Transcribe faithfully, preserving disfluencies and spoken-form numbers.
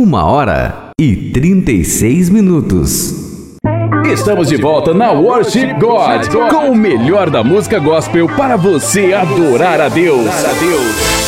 Uma hora e trinta e seis minutos. Estamos de volta na Worship God, com o melhor da música gospel para você adorar a Deus.